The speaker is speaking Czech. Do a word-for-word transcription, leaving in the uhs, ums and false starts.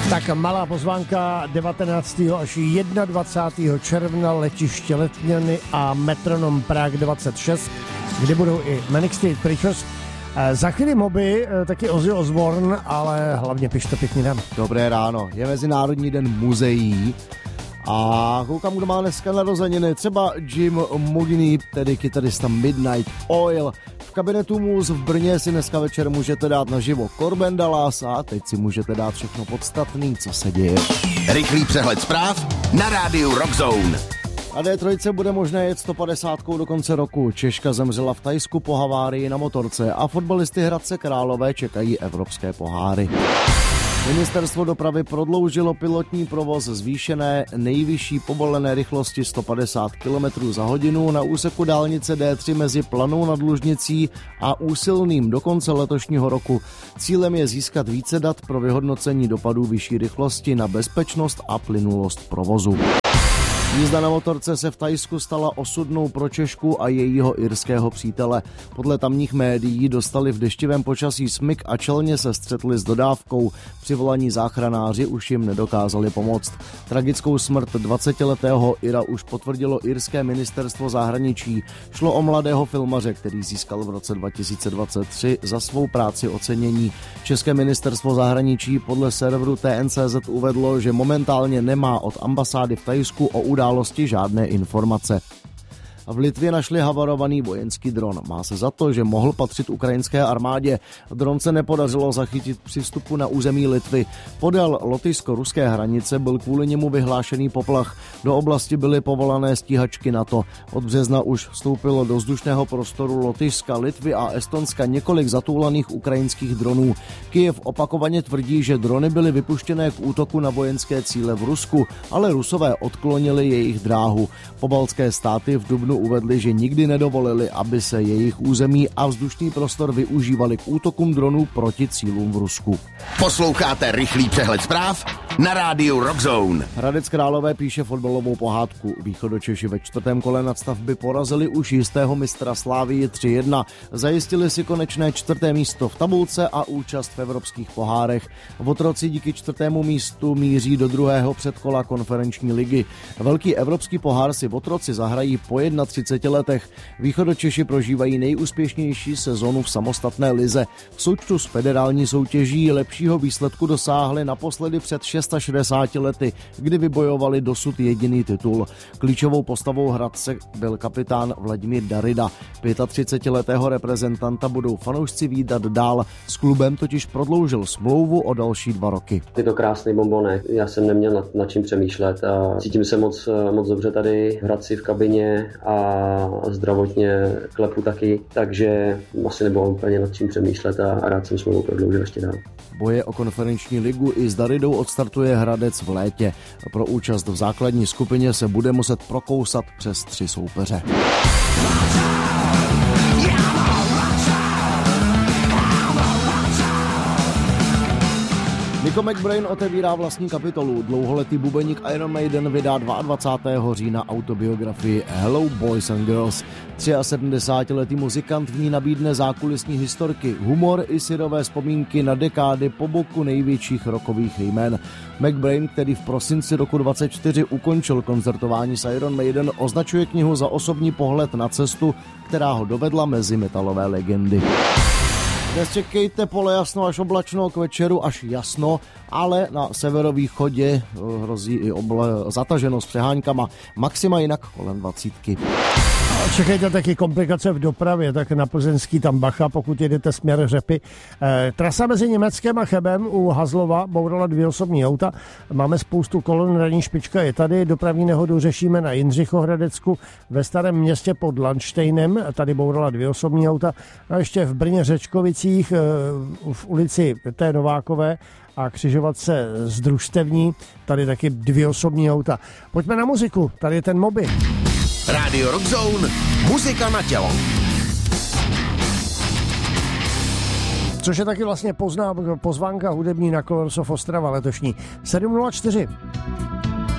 Tak malá pozvánka devatenáctého až dvacátého prvního června letiště Letňany a Metronom Prague dvacet šest, kde budou i Manic Street Preachers. Za chvíli moby, taky Ozzy Osbourne, ale hlavně pište pěkný den. Dobré ráno, je Mezinárodní den muzeí a koukám, kdo má dneska narozeniny, třeba Jim Mogini, tedy kytarista Midnight Oil. V kabinetu Muse v Brně si dneska večer můžete dát naživo Corbin Dallas a teď si můžete dát všechno podstatný, co se děje. Rychlý přehled zpráv na rádiu Rockzone. A D tři bude možné jet sto padesát do konce roku. Češka zemřela v Thajsku po havárii na motorce a fotbalisty Hradce Králové čekají evropské poháry. Ministerstvo dopravy prodloužilo pilotní provoz zvýšené nejvyšší povolené rychlosti sto padesát kilometrů za hodinu na úseku dálnice D tři mezi Planou nad Lužnicí a Úsilným do konce letošního roku. Cílem je získat více dat pro vyhodnocení dopadů vyšší rychlosti na bezpečnost a plynulost provozu. Jízda na motorce se v Thajsku stala osudnou pro Češku a jejího irského přítele. Podle tamních médií dostali v deštivém počasí smyk a čelně se střetli s dodávkou. Přivolaní záchranáři už jim nedokázali pomoct. Tragickou smrt dvacetiletého Ira už potvrdilo irské ministerstvo zahraničí. Šlo o mladého filmaře, který získal v roce dva tisíce dvacet tři za svou práci ocenění. České ministerstvo zahraničí podle serveru T N C Z uvedlo, že momentálně nemá od ambasády v Thajsku o události žádné informace. V Litvě našli havarovaný vojenský dron. Má se za to, že mohl patřit ukrajinské armádě. Dron se nepodařilo zachytit při vstupu na území Litvy. Podél lotyšsko-ruské hranice byl kvůli němu vyhlášený poplach. Do oblasti byly povolané stíhačky NATO. Od března už vstoupilo do vzdušného prostoru Lotyšska, Litvy a Estonska několik zatoulaných ukrajinských dronů. Kyjev opakovaně tvrdí, že drony byly vypuštěné k útoku na vojenské cíle v Rusku, ale Rusové odklonili jejich dráhu. Pobaltské státy v dubnu uvedli, že nikdy nedovolili, aby se jejich území a vzdušný prostor využívali k útokům dronů proti cílům v Rusku. Posloucháte rychlý přehled zpráv na rádiu Rockzone. Hradec Králové píše fotbalovou pohádku. Východočeši ve čtvrtém kole nadstavby porazili už jistého mistra Slávii tři jedna. Zajistili si konečné čtvrté místo v tabulce a účast v evropských pohárech. Votroci díky čtvrtému místu míří do druhého předkola konferenční ligy. Velký evropský pohár si Votroci zahrají po třiceti letech. Východočeši prožívají nejúspěšnější sezonu v samostatné lize. V součtu s federální soutěží lepšího výsledku dosáhli naposledy před šedesáti šesti lety, kdy vybojovali dosud jediný titul. Klíčovou postavou Hradce byl kapitán Vladimír Darida. třicetiletého reprezentanta budou fanoušci vídat dál. S klubem totiž prodloužil smlouvu o další dva roky. Je to krásný bombonek. Já jsem neměl nad, nad čím přemýšlet a cítím se moc, moc dobře tady v Hradci v kabině a zdravotně klepu taky, takže asi nebylo úplně nad čím přemýšlet a rád jsem smlouvu prodloužil ještě dál. Boje o konferenční ligu i s Daridou odstartuje Hradec v létě. Pro účast v základní skupině se bude muset prokousat přes tři soupeře. Nico McBrain otevírá vlastní kapitolu. Dlouholetý bubeník Iron Maiden vydá dvacátého druhého října autobiografii Hello Boys and Girls. sedmdesátitříletý muzikant v ní nabídne zákulisní historky, humor i syrové vzpomínky na dekády po boku největších rockových jmen. McBrain, který v prosinci roku dvacet čtyři ukončil koncertování s Iron Maiden, označuje knihu za osobní pohled na cestu, která ho dovedla mezi metalové legendy. Dnes čekejte polojasno až oblačno, k večeru až jasno, ale na severovýchodě hrozí i obla- zataženost přeháňkama, maxima jinak kolem dvacítky. Čekejte taky komplikace v dopravě, tak na Plzeňský tam bacha, pokud jedete směr Řepy. E, trasa mezi Německem a Chebem u Hazlova bourala dvě osobní auta. Máme spoustu kolon, ranní špička je tady. Dopravní nehodu řešíme na Jindřichohradecku, ve Starém Městě pod Landštejnem. Tady bourala dvě osobní auta. A ještě v Brně Řečkovicích e, v ulici T. Novákové a křižovatce z Družstevní. Tady taky dvě osobní auta. Pojďme na muziku, tady je ten Moby. Rádio Rockzone, muzika na tělo. Což je taky vlastně pozná, pozvánka hudební na Colors of Ostrava letošní. sedm nula čtyři.